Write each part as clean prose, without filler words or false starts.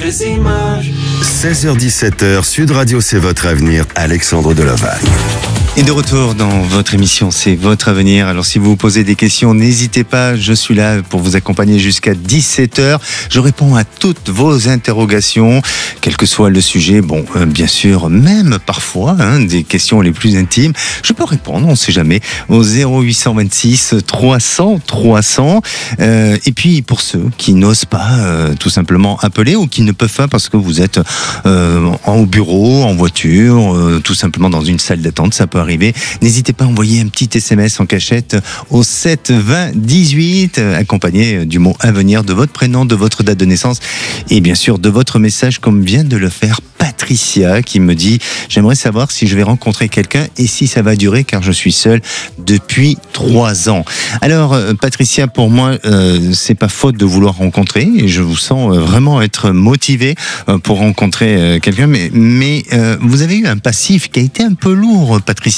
d'autres images. 16h-17h, Sud Radio, c'est votre avenir, Alexandre Delovac. Et de retour dans votre émission, c'est votre avenir. Alors si vous vous posez des questions, n'hésitez pas, je suis là pour vous accompagner jusqu'à 17h. Je réponds à toutes vos interrogations, quel que soit le sujet. Bon, bien sûr, même parfois, des questions les plus intimes, je peux répondre, on ne sait jamais, au 0826 300 300. Et puis pour ceux qui n'osent pas tout simplement appeler ou qui ne peuvent pas parce que vous êtes au bureau, en voiture, tout simplement dans une salle d'attente, ça peut arriver. N'hésitez pas à envoyer un petit SMS en cachette au 7 20 18, accompagné du mot avenir, de votre prénom, de votre date de naissance et bien sûr de votre message, comme vient de le faire Patricia, qui me dit: j'aimerais savoir si je vais rencontrer quelqu'un et si ça va durer, car je suis seule depuis 3 ans. Alors Patricia, pour moi, c'est pas faute de vouloir rencontrer, et je vous sens vraiment être motivée pour rencontrer quelqu'un, mais vous avez eu un passif qui a été un peu lourd, Patricia.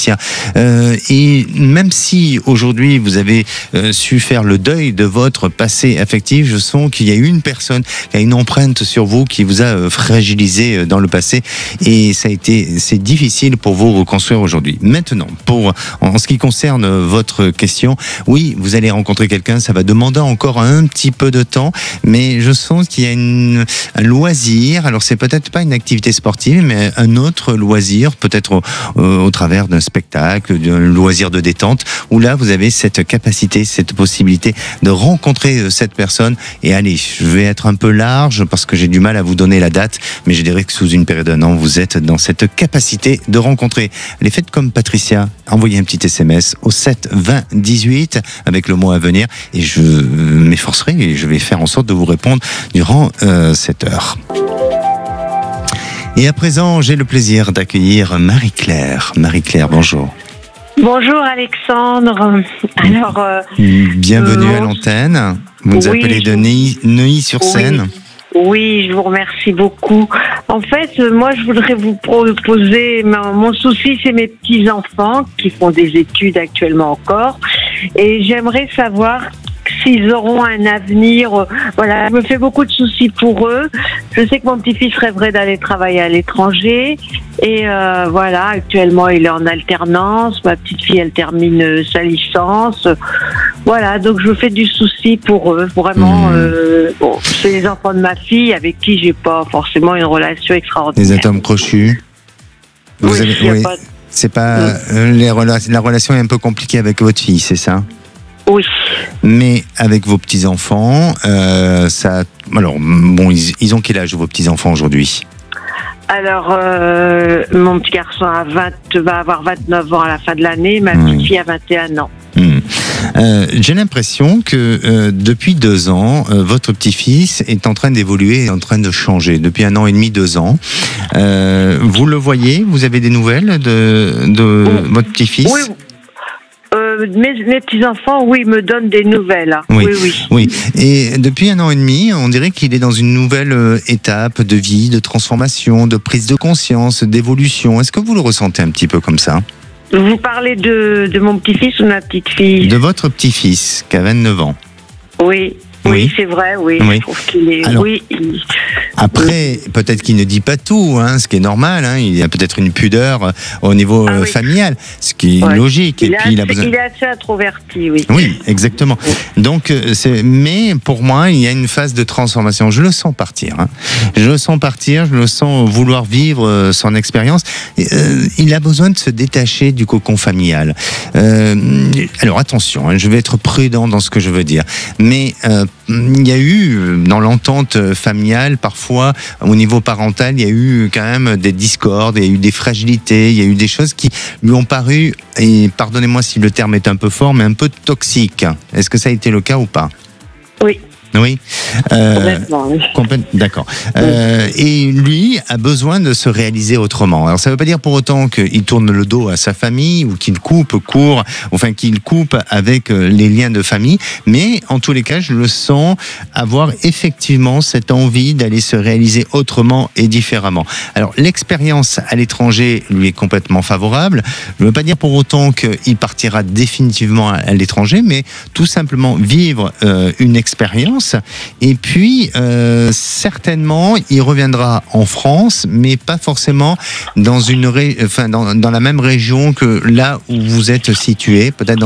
Et même si aujourd'hui vous avez su faire le deuil de votre passé affectif, je sens qu'il y a une personne qui a une empreinte sur vous, qui vous a fragilisé dans le passé, et c'est difficile pour vous reconstruire aujourd'hui. Maintenant, en ce qui concerne votre question, oui, vous allez rencontrer quelqu'un, ça va demander encore un petit peu de temps, mais je sens qu'il y a un loisir. Alors c'est peut-être pas une activité sportive, mais un autre loisir, peut-être au travers d'un spectacle, d'un loisir de détente, où là vous avez cette capacité, cette possibilité de rencontrer cette personne. Et allez, je vais être un peu large parce que j'ai du mal à vous donner la date, mais je dirais que sous une période d'un an, vous êtes dans cette capacité de rencontrer. Allez, faites comme Patricia, envoyez un petit SMS au 7 20 18 avec le mot à venir, et je m'efforcerai et je vais faire en sorte de vous répondre durant cette heure. Et à présent, j'ai le plaisir d'accueillir Marie-Claire. Marie-Claire, bonjour. Bonjour Alexandre. Alors, bienvenue à l'antenne. Vous nous appelez de Neuilly-sur-Seine. Oui, je vous remercie beaucoup. En fait, moi, je voudrais vous proposer, mon souci, c'est mes petits-enfants qui font des études actuellement encore, et j'aimerais savoir s'ils auront un avenir. Voilà, je me fais beaucoup de soucis pour eux. Je sais que mon petit-fils rêverait d'aller travailler à l'étranger. Et voilà, actuellement, il est en alternance. Ma petite-fille, elle termine sa licence. Voilà, donc je me fais du souci pour eux. Vraiment, bon, c'est les enfants de ma fille avec qui j'ai pas forcément une relation extraordinaire. Des atomes crochus. Vous oui, avez, oui. C'est pas la relation est un peu compliquée avec votre fille, c'est ça? Oui. Mais avec vos petits-enfants, ça. Alors, bon, ils ont quel âge vos petits-enfants aujourd'hui? Alors, mon petit garçon va avoir 29 ans à la fin de l'année, ma petite fille a 21 ans. J'ai l'impression que depuis 2 ans, votre petit-fils est en train d'évoluer, en train de changer. Depuis 1 an et demi, 2 ans. Vous le voyez? Vous avez des nouvelles de votre petit-fils? Oui. Mes petits-enfants, oui, me donnent des nouvelles. Oui. Et depuis 1 an et demi, on dirait qu'il est dans une nouvelle étape de vie, de transformation, de prise de conscience, d'évolution. Est-ce que vous le ressentez un petit peu comme ça? Vous parlez de mon petit-fils ou de ma petite-fille? De votre petit-fils, qui a 29 ans. Oui, c'est vrai, oui. Je trouve qu'il est... Alors, après, peut-être qu'il ne dit pas tout, ce qui est normal. Il y a peut-être une pudeur au niveau familial, ce qui est logique. Il est assez introverti, oui. Oui, exactement. Donc, mais pour moi, il y a une phase de transformation. Je le sens partir. Je le sens vouloir vivre son expérience. Il a besoin de se détacher du cocon familial. Alors attention, je vais être prudent dans ce que je veux dire. Mais il y a eu, dans l'entente familiale, parfois, au niveau parental, il y a eu quand même des discordes, il y a eu des fragilités, il y a eu des choses qui lui ont paru, et pardonnez-moi si le terme est un peu fort, mais un peu toxiques. Est-ce que ça a été le cas ou pas? Oui. Oui. Complètement, oui. D'accord. Et lui a besoin de se réaliser autrement. Alors ça ne veut pas dire pour autant qu'il tourne le dos à sa famille ou qu'il coupe court, enfin qu'il coupe avec les liens de famille, mais en tous les cas, je le sens avoir effectivement cette envie d'aller se réaliser autrement et différemment. Alors l'expérience à l'étranger lui est complètement favorable. Je ne veux pas dire pour autant qu'il partira définitivement à l'étranger, mais tout simplement vivre une expérience France. Et puis, certainement, il reviendra en France, mais pas forcément dans dans la même région que là où vous êtes situé. Peut-être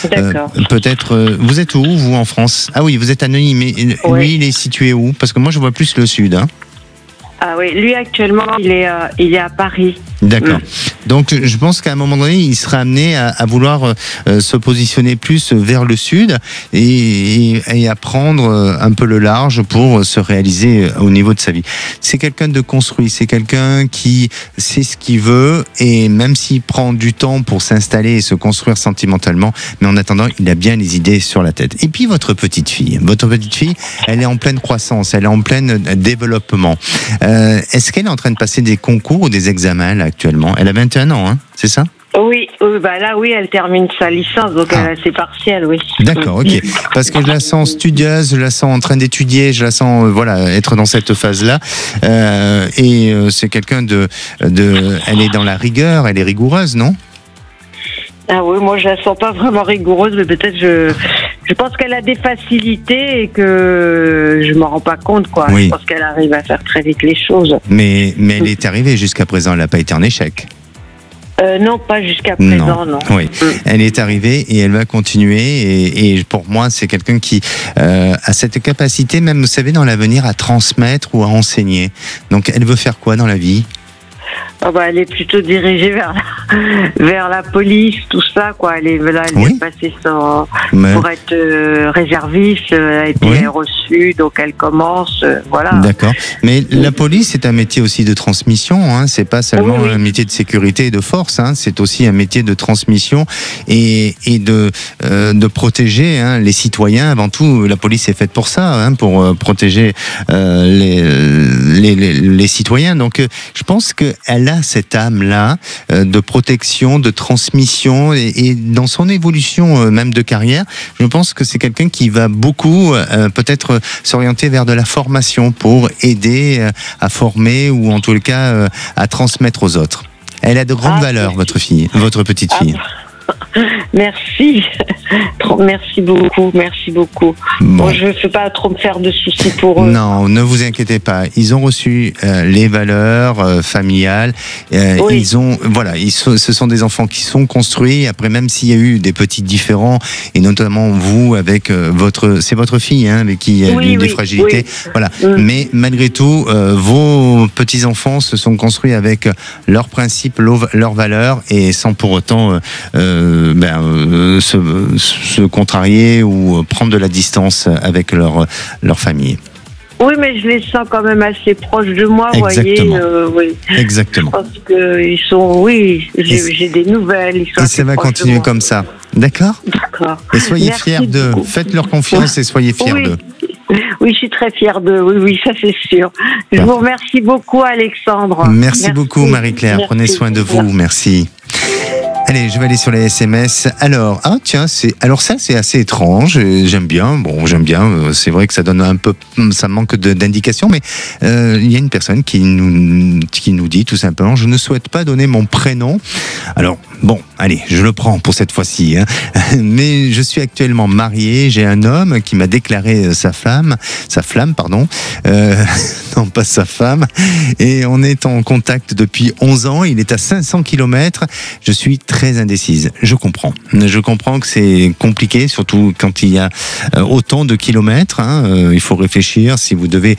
vous êtes où, vous, en France? Ah oui, vous êtes à Neuilly, mais lui, il est situé où? Parce que moi, je vois plus le sud. Hein. Ah oui, lui, actuellement, il est à Paris. D'accord. Donc, je pense qu'à un moment donné, il sera amené à vouloir se positionner plus vers le sud et à prendre un peu le large pour se réaliser au niveau de sa vie. C'est quelqu'un de construit, c'est quelqu'un qui sait ce qu'il veut et même s'il prend du temps pour s'installer et se construire sentimentalement, mais en attendant, il a bien les idées sur la tête. Et puis, votre petite fille, elle est en pleine croissance, elle est en plein développement. Est-ce qu'elle est en train de passer des concours ou des examens là, actuellement? Elle a 21 ans, hein, c'est ça? Oui, elle termine sa licence, donc elle a ses partiels, oui. D'accord, ok. Parce que je la sens studieuse, je la sens en train d'étudier, je la sens, être dans cette phase-là. C'est quelqu'un elle est dans la rigueur, elle est rigoureuse, non? Ah oui, moi je la sens pas vraiment rigoureuse, mais peut-être je pense qu'elle a des facilités et que je m'en rends pas compte, quoi. Oui. Je pense qu'elle arrive à faire très vite les choses. Mais elle est arrivée jusqu'à présent, elle n'a pas été en échec. Non, pas jusqu'à présent, non. Oui, elle est arrivée et elle va continuer. Et pour moi, c'est quelqu'un qui a cette capacité, même, vous savez, dans l'avenir, à transmettre ou à enseigner. Donc, elle veut faire quoi dans la vie? Elle est plutôt dirigée vers la police, tout ça, quoi. Elle est passée pour être réserviste, elle a été reçue, donc elle commence, voilà. D'accord. Mais la police, c'est un métier aussi de transmission, hein. C'est pas seulement un métier de sécurité et de force, hein. C'est aussi un métier de transmission et de protéger, hein, les citoyens. Avant tout, la police est faite pour ça, hein, pour protéger les citoyens. Donc, je pense qu'elle a cette âme-là de protection, de transmission et dans son évolution même de carrière, je pense que c'est quelqu'un qui va beaucoup peut-être s'orienter vers de la formation pour aider à former ou en tout cas à transmettre aux autres. Elle a de grandes valeurs, votre petite fille. Merci. Merci beaucoup. Bon. Moi, je ne veux pas trop me faire de soucis pour eux. Non, ne vous inquiétez pas. Ils ont reçu les valeurs familiales. Ce sont des enfants qui sont construits. Après, même s'il y a eu des petits différends, et notamment vous avec c'est votre fille, hein, avec qui il y a eu des fragilités. Oui. Voilà. Mais malgré tout, vos petits enfants se sont construits avec leurs principes, leurs valeurs, et sans pour autant se contrarier ou prendre de la distance avec leur famille. Oui, mais je les sens quand même assez proches de moi, vous voyez. Exactement. Parce qu'ils sont, j'ai des nouvelles. Et ça va continuer comme ça. D'accord. Et soyez fiers d'eux. Faites-leur confiance et soyez fiers d'eux. Oui, je suis très fière d'eux. Oui, ça c'est sûr. Je vous remercie beaucoup, Alexandre. Merci beaucoup, Marie-Claire. Prenez soin de vous. Merci. Allez, je vais aller sur les SMS. Alors, ça c'est assez étrange. J'aime bien. C'est vrai que ça donne ça manque d'indications, mais il y a une personne qui nous dit tout simplement: je ne souhaite pas donner mon prénom. Alors, allez, je le prends pour cette fois-ci, hein. Mais je suis actuellement marié. J'ai un homme qui m'a déclaré sa flamme, non pas sa femme. Et on est en contact depuis 11 ans. Il est à 500 km. Je suis très indécise. Je comprends que c'est compliqué, surtout quand il y a autant de kilomètres, hein. Il faut réfléchir si vous devez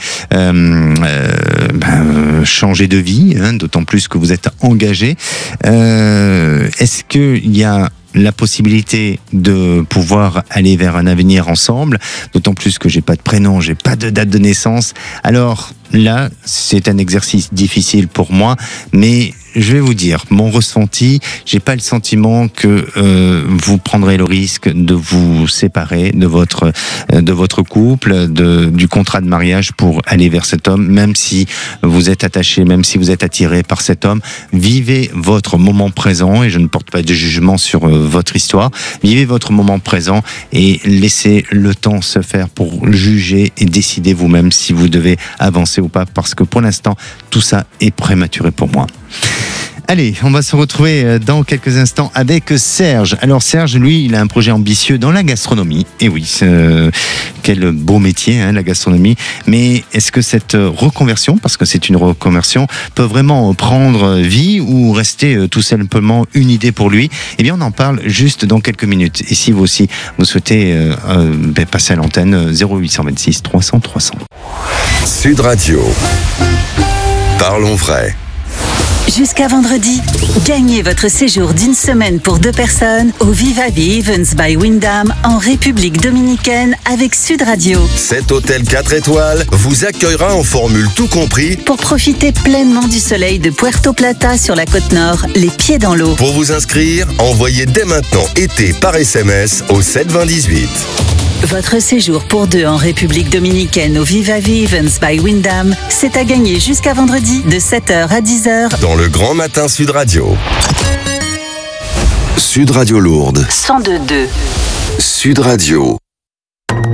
changer de vie, hein, d'autant plus que vous êtes engagé. Est-ce qu'il y a la possibilité de pouvoir aller vers un avenir ensemble, d'autant plus que j'ai pas de prénom, j'ai pas de date de naissance. Alors là, c'est un exercice difficile pour moi, mais je vais vous dire, mon ressenti, j'ai pas le sentiment que vous prendrez le risque de vous séparer de votre couple, du contrat de mariage pour aller vers cet homme, même si vous êtes attaché, même si vous êtes attiré par cet homme. Vivez votre moment présent, et je ne porte pas de jugement sur votre histoire. Vivez votre moment présent et laissez le temps se faire pour juger et décider vous-même si vous devez avancer ou pas, parce que pour l'instant, tout ça est prématuré pour moi. Allez, on va se retrouver dans quelques instants avec Serge. Alors Serge, lui, il a un projet ambitieux dans la gastronomie. Et oui, quel beau métier, hein, la gastronomie. Mais est-ce que cette reconversion, parce que c'est une reconversion, peut vraiment prendre vie ou rester tout simplement une idée pour lui? Eh bien, on en parle juste dans quelques minutes. Et si vous aussi, vous souhaitez passer à l'antenne, 0826 300 300. Sud Radio. Parlons vrai. Jusqu'à vendredi, gagnez votre séjour d'une semaine pour 2 personnes au Viva Events by Wyndham en République Dominicaine avec Sud Radio. Cet hôtel 4 étoiles vous accueillera en formule tout compris Pour profiter pleinement du soleil de Puerto Plata sur la côte nord, les pieds dans l'eau. Pour vous inscrire, envoyez dès maintenant été par SMS au 72018. Votre séjour pour 2 en République Dominicaine au Viva Events by Wyndham, c'est à gagner jusqu'à vendredi de 7h à 10h Dans le Grand Matin Sud Radio. Sud Radio Lourdes. 102.2. Sud Radio.